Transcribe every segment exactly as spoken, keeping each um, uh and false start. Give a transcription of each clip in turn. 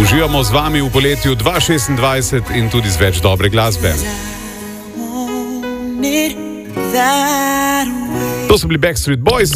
Uživamo z vami v poletju dva tisoč šestindvajset in tudi z več dobre glasbe. To so bili Backstreet Boys.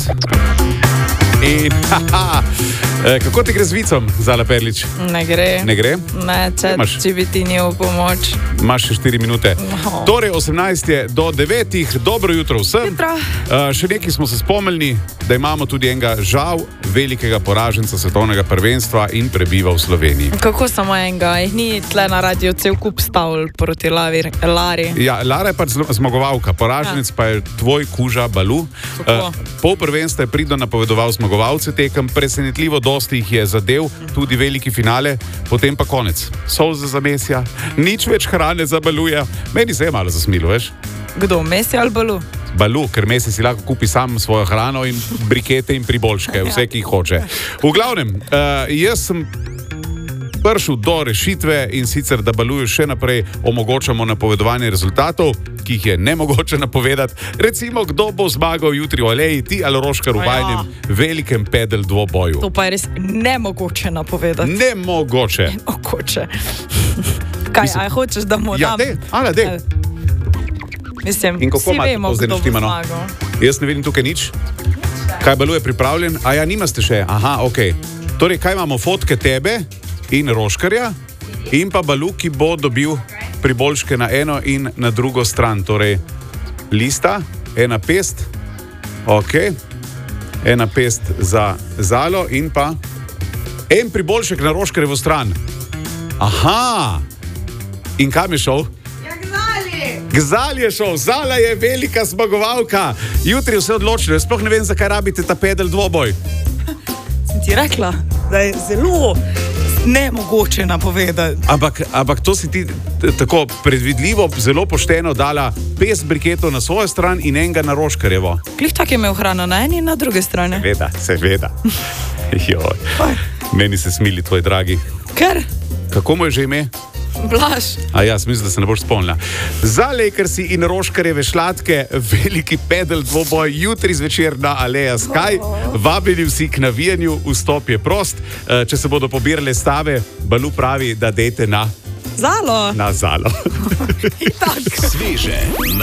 In haha, kako ti gre z vicom, Zala Perlič? Ne gre. Ne gre? Ne, če, če bi ti ni v pomoč. Imaš še štiri minute. No. Torej, osemnajst je do devetih. Dobro jutro vsem. Jutro. Uh, še nekaj smo se spomnili, da imamo tudi enega žal velikega poraženca svetovnega prvenstva in prebiva v Sloveniji. Kako samo enega? Jih ni tle na radio cel kup stavil proti Lavi, Lari. Ja, Lara je pač zmagovalka, poraženec ja. Pa je tvoj kuža Balu. Uh, pol prvenstva je pridno napovedoval zmagovalce tekem, presenetljivo dosti jih je zadev, tudi veliki finale, potem pa konec. Solze za Mesija, nič več hrane za Baluja. Meni se je malo zasmilo, veš? Kdo, Messi ali Balu? Balu, ker Messi si lahko kupi sam svojo hrano in brikete in priboljške, vse, ki jih hoče. V glavnem, uh, jaz sem prišel do rešitve in sicer, da Baluju še naprej omogočamo napovedovanje rezultatov, ki jih je nemogoče napovedati. Recimo, kdo bo zmagal jutri v Aleji, ti ali Roškar v vajnem velikem pedel dvoboju. To pa je res nemogoče napovedati. Nemogoče. Nemogoče. Kaj, Mislim, a hočeš, da mu dam? Ja, dej, ala, dej. Mislim, in kako vsi vemo, kdo bo zmagal. Jaz ne vidim tukaj nič. Kaj, Balu je pripravljen? A ja, nimaste še. Aha, okej. Okay. Torej, kaj imamo? Fotke tebe in Roškarja in pa Balu, ki bo dobil priboljške na eno in na drugo stran. Torej, lista, ena pest, ok, ena pest za Zalo in pa en priboljšek na Roškarjevo stran. Aha! In kam je šel? K Zali je šel. Zala je velika zmagovalka. Jutri je vse odločilo. Jaz sploh ne vem, zakaj rabite ta pedel dvoboj. Sem ti rekla, da je zelo nemogoče napovedati. Ampak, ampak to si ti tako predvidljivo, zelo pošteno dala pest briketov na svojo stran in enega na Roškarjevo. Klih tak je imel hrano na eni in na druge strani. Seveda, seveda. Joj. Meni se smili tvoj dragi. Ker? Kako mu je že ime? Blaž. A ja, mislim, da se ne boš spomnila. Za Lakersi in Roškarjeve šlatke veliki pedel dvoboj jutri zvečer na Aleja Sky. Vabili vsi k navijanju, vstop je prost. Če se bodo pobirale stave, Balu pravi, da dejte na Zalo. Na Zalo. Sveže.